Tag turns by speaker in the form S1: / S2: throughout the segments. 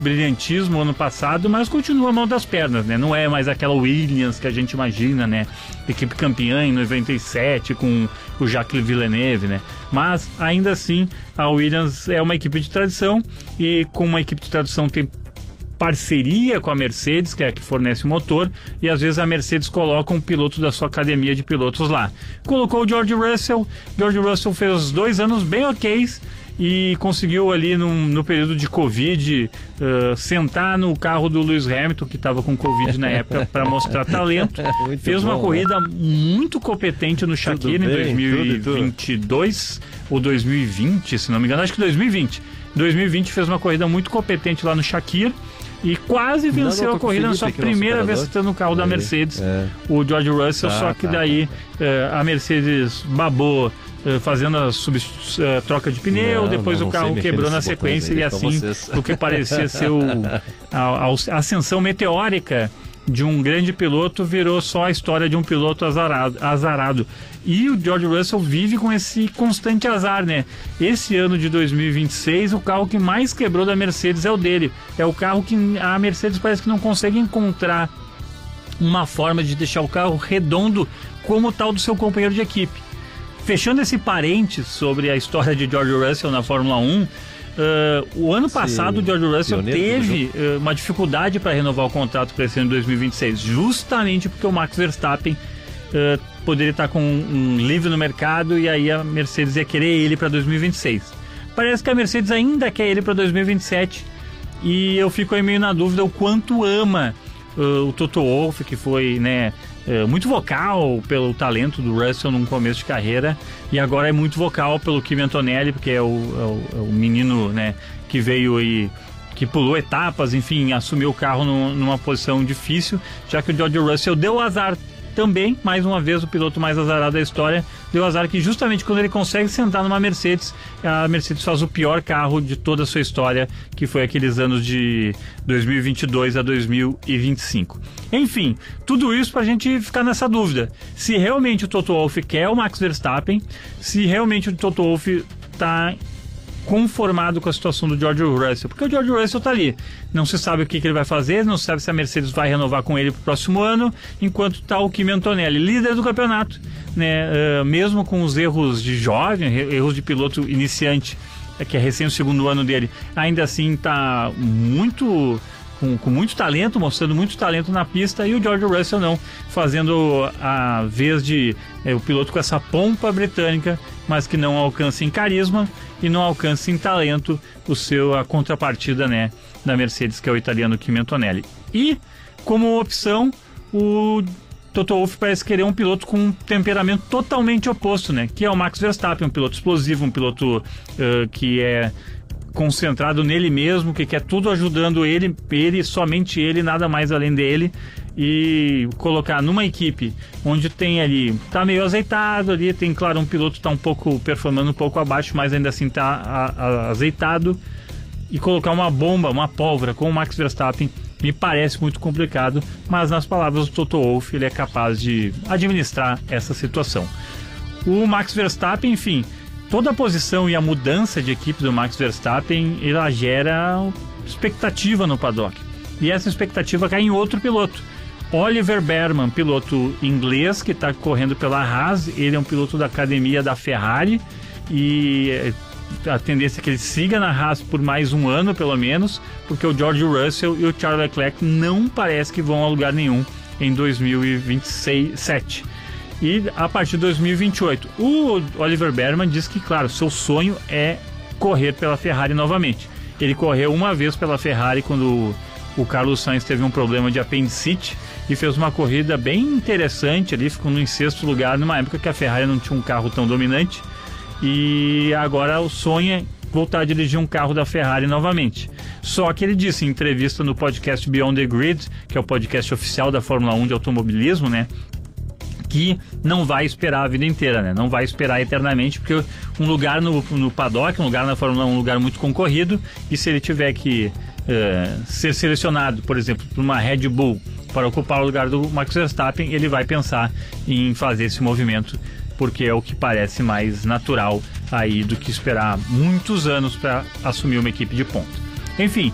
S1: brilhantismo ano passado, mas continua a mão das pernas, né? Não é mais aquela Williams que a gente imagina, né? Equipe campeã em 97 com o Jacques Villeneuve, né? Mas ainda assim a Williams é uma equipe de tradição, e com uma equipe de tradição tem parceria com a Mercedes, que é a que fornece o motor, e às vezes a Mercedes coloca um piloto da sua academia de pilotos lá. Colocou o George Russell fez 2 anos bem ok's, e conseguiu ali no período de Covid sentar no carro do Lewis Hamilton, que estava com Covid na época, para mostrar talento. Fez uma corrida muito competente no Shakir em 2022 ou 2020, se não me engano, acho que 2020. 2020 fez uma corrida muito competente lá no Shakir e quase venceu a corrida na sua primeira vez no carro da Mercedes, o George Russell, só que daí a Mercedes babou fazendo a troca de pneu, depois o carro quebrou na sequência, e assim o que parecia ser a ascensão meteórica de um grande piloto virou só a história de um piloto azarado. E o George Russell vive com esse constante azar, né? Esse ano de 2026, o carro que mais quebrou da Mercedes é o dele. É o carro que a Mercedes parece que não consegue encontrar uma forma de deixar o carro redondo como o tal do seu companheiro de equipe. Fechando esse parênteses sobre a história de George Russell na Fórmula 1, o ano passado o George Russell teve uma dificuldade para renovar o contrato para esse ano de 2026, justamente porque o Max Verstappen poderia estar com um livre no mercado, e aí a Mercedes ia querer ele para 2026. Parece que a Mercedes ainda quer ele para 2027, e eu fico aí meio na dúvida o quanto ama o Toto Wolff, que foi, né, muito vocal pelo talento do Russell no começo de carreira, e agora é muito vocal pelo Kimi Antonelli, porque é o menino, né, que veio e que pulou etapas, enfim, assumiu o carro numa posição difícil, já que o George Russell deu azar também, mais uma vez o piloto mais azarado da história, deu azar que justamente quando ele consegue sentar numa Mercedes, a Mercedes faz o pior carro de toda a sua história, que foi aqueles anos de 2022 a 2025. Enfim, tudo isso pra gente ficar nessa dúvida, se realmente o Toto Wolff quer o Max Verstappen, se realmente o Toto Wolff tá conformado com a situação do George Russell, porque o George Russell tá ali, não se sabe o que ele vai fazer, não se sabe se a Mercedes vai renovar com ele pro próximo ano, enquanto tá o Kimi Antonelli, líder do campeonato, né? Mesmo com os erros de jovem, erros de piloto iniciante, que é recém o segundo ano dele, ainda assim tá muito com muito talento, mostrando muito talento na pista, e o George Russell não, fazendo a vez de o piloto com essa pompa britânica, mas que não alcança em carisma e não alcança em talento a contrapartida, né, da Mercedes, que é o italiano Kimi Antonelli. E como opção, o Toto Wolff parece querer um piloto com um temperamento totalmente oposto, né, que é o Max Verstappen, um piloto explosivo, um piloto que é concentrado nele mesmo, que quer tudo ajudando ele, somente ele, nada mais além dele, e colocar numa equipe onde tem ali, tá meio azeitado ali, tem, claro, um piloto que tá performando um pouco abaixo, mas ainda assim tá azeitado, e colocar uma bomba, uma pólvora com o Max Verstappen me parece muito complicado, mas nas palavras do Toto Wolff, ele é capaz de administrar essa situação. O Max Verstappen, enfim, toda a posição e a mudança de equipe do Max Verstappen, ela gera expectativa no paddock. E essa expectativa cai em outro piloto. Oliver Behrman, piloto inglês que está correndo pela Haas. Ele é um piloto da academia da Ferrari, e a tendência é que ele siga na Haas por mais um ano, pelo menos, porque o George Russell e o Charles Leclerc não parece que vão a lugar nenhum em 2027. E a partir de 2028, o Oliver Behrman diz que, claro, seu sonho é correr pela Ferrari novamente. Ele correu uma vez pela Ferrari quando o Carlos Sainz teve um problema de apendicite, e fez uma corrida bem interessante ali, ficou em 6º lugar, numa época que a Ferrari não tinha um carro tão dominante, e agora o sonho é voltar a dirigir um carro da Ferrari novamente. Só que ele disse em entrevista no podcast Beyond the Grid, que é o podcast oficial da Fórmula 1 de automobilismo, né, que não vai esperar a vida inteira, né? Não vai esperar eternamente, porque um lugar no paddock, um lugar na Fórmula 1 é um lugar muito concorrido, e se ele tiver que ser selecionado, por exemplo, por uma Red Bull para ocupar o lugar do Max Verstappen, ele vai pensar em fazer esse movimento, porque é o que parece mais natural aí do que esperar muitos anos para assumir uma equipe de ponta. Enfim,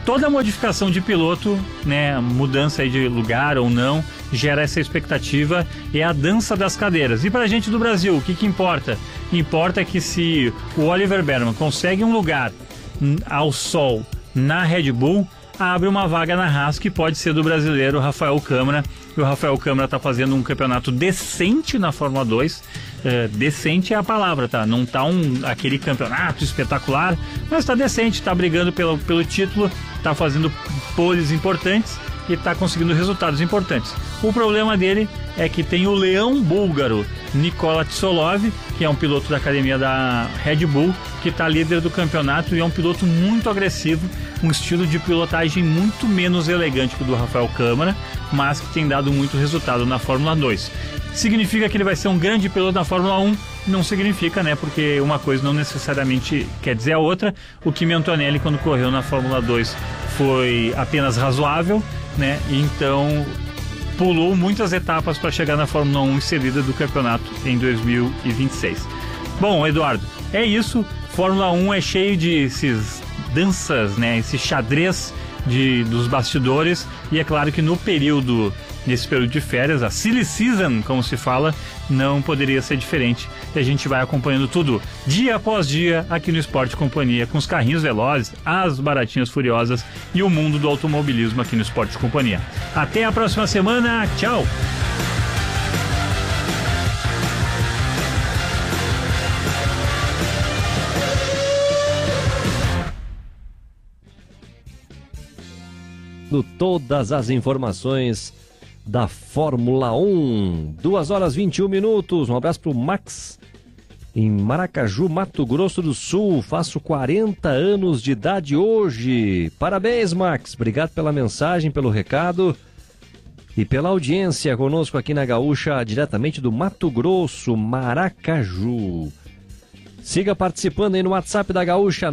S1: toda modificação de piloto, né, mudança aí de lugar ou não, gera essa expectativa, é a dança das cadeiras. E pra gente do Brasil, o que importa? Importa que se o Oliver Berman consegue um lugar ao sol na Red Bull, abre uma vaga na Haas que pode ser do brasileiro Rafael Câmara. E o Rafael Câmara está fazendo um campeonato decente na Fórmula 2. Decente é a palavra, tá? Não tá aquele campeonato espetacular, mas está decente, está brigando pelo título, está fazendo poles importantes e está conseguindo resultados importantes. O problema dele é que tem o leão búlgaro Nikola Tsolov, que é um piloto da academia da Red Bull, que está líder do campeonato e é um piloto muito agressivo, um estilo de pilotagem muito menos elegante que o do Rafael Câmara, mas que tem dado muito resultado na Fórmula 2. Significa que ele vai ser um grande piloto na Fórmula 1? Não significa, né? Porque uma coisa não necessariamente quer dizer a outra. O Kimi Antonelli, quando correu na Fórmula 2, foi apenas razoável, né? Então pulou muitas etapas para chegar na Fórmula 1 e ser líder do campeonato em 2026. Bom, Eduardo, é isso. Fórmula 1 é cheio de esses danças, né? Esse xadrez dos bastidores, e é claro que nesse período de férias, a Silly Season, como se fala, não poderia ser diferente. E a gente vai acompanhando tudo dia após dia aqui no Esporte Companhia, com os carrinhos velozes, as baratinhas furiosas e o mundo do automobilismo aqui no Esporte Companhia. Até a próxima semana, tchau!
S2: Todas as informações da Fórmula 1. 2h21. Um abraço pro Max em Maracaju, Mato Grosso do Sul. Faço 40 anos de idade hoje. Parabéns, Max. Obrigado pela mensagem, pelo recado e pela audiência conosco aqui na Gaúcha, diretamente do Mato Grosso, Maracaju. Siga participando aí no WhatsApp da Gaúcha,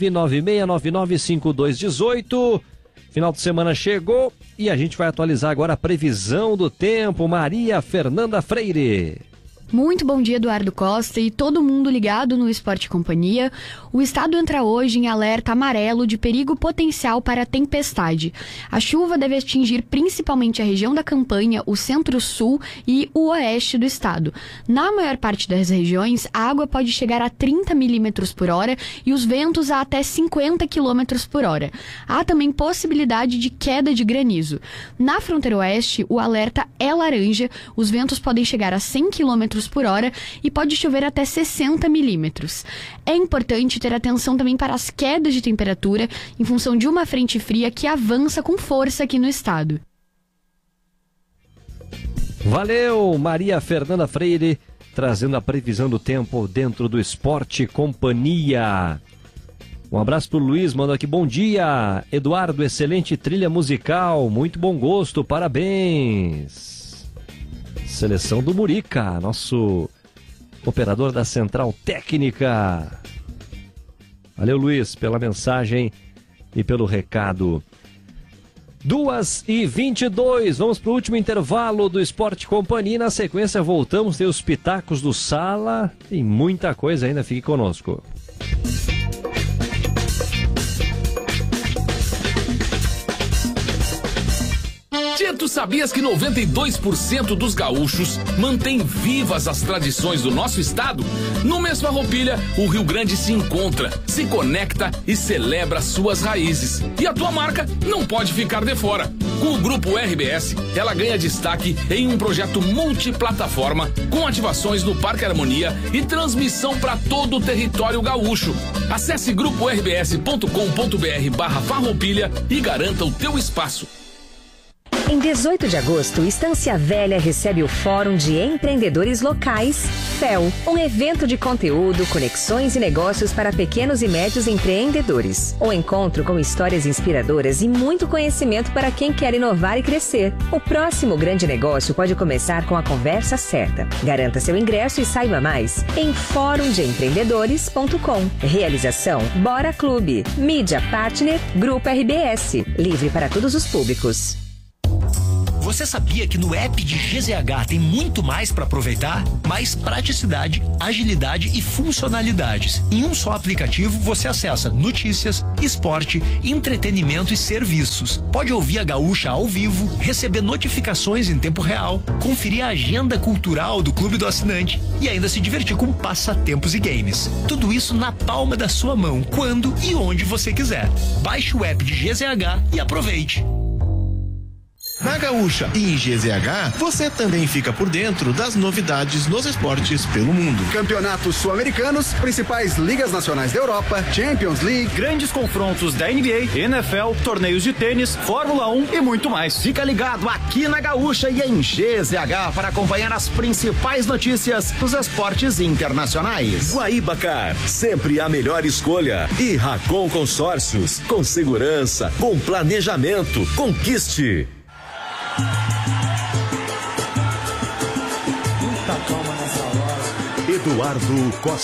S2: 996995218. Final de semana chegou e a gente vai atualizar agora a previsão do tempo. Maria Fernanda Freire.
S3: Muito bom dia, Eduardo Costa e todo mundo ligado no Esporte Companhia. O estado entra hoje em alerta amarelo de perigo potencial para tempestade. A chuva deve atingir principalmente a região da Campanha, o centro-sul e o oeste do estado. Na maior parte das regiões, a água pode chegar a 30 milímetros por hora e os ventos a até 50 quilômetros por hora. Há também possibilidade de queda de granizo. Na fronteira oeste, o alerta é laranja, os ventos podem chegar a 100 quilômetros por hora e pode chover até 60 milímetros. É importante ter atenção também para as quedas de temperatura em função de uma frente fria que avança com força aqui no estado.
S2: Valeu, Maria Fernanda Freire, trazendo a previsão do tempo dentro do Esporte Companhia. Um abraço pro Luiz, manda aqui, bom dia, Eduardo, excelente trilha musical, muito bom gosto, parabéns. Seleção do Murica, nosso operador da Central Técnica. Valeu, Luiz, pela mensagem e pelo recado. 2h22, vamos para o último intervalo do Esporte Companhia. Na sequência voltamos, tem os pitacos do Sala, tem muita coisa ainda, fique conosco.
S4: Tu sabias que 92% dos gaúchos mantém vivas as tradições do nosso estado? No mês Farroupilha, o Rio Grande se encontra, se conecta e celebra suas raízes. E a tua marca não pode ficar de fora. Com o Grupo RBS, ela ganha destaque em um projeto multiplataforma com ativações no Parque Harmonia e transmissão para todo o território gaúcho. Acesse gruporbs.com.br/Farroupilha e garanta o teu espaço.
S5: Em 18 de agosto, Estância Velha recebe o Fórum de Empreendedores Locais, FEL, um evento de conteúdo, conexões e negócios para pequenos e médios empreendedores. Um encontro com histórias inspiradoras e muito conhecimento para quem quer inovar e crescer. O próximo grande negócio pode começar com a conversa certa. Garanta seu ingresso e saiba mais em forumdeempreendedores.com. Realização Bora Clube. Mídia Partner Grupo RBS. Livre para todos os públicos.
S6: Você sabia que no app de GZH tem muito mais para aproveitar? Mais praticidade, agilidade e funcionalidades. Em um só aplicativo você acessa notícias, esporte, entretenimento e serviços. Pode ouvir a Gaúcha ao vivo, receber notificações em tempo real, conferir a agenda cultural do Clube do Assinante e ainda se divertir com passatempos e games. Tudo isso na palma da sua mão, quando e onde você quiser. Baixe o app de GZH e aproveite.
S7: Na Gaúcha e em GZH, você também fica por dentro das novidades nos esportes pelo mundo.
S8: Campeonatos sul-americanos, principais ligas nacionais da Europa, Champions League,
S9: grandes confrontos da NBA, NFL, torneios de tênis, Fórmula 1 e muito mais.
S8: Fica ligado aqui na Gaúcha e em GZH para acompanhar as principais notícias dos esportes internacionais.
S10: Guaíba-Car, sempre a melhor escolha. E Racon Consórcios, com segurança, com planejamento. Conquiste. Eduardo Costa.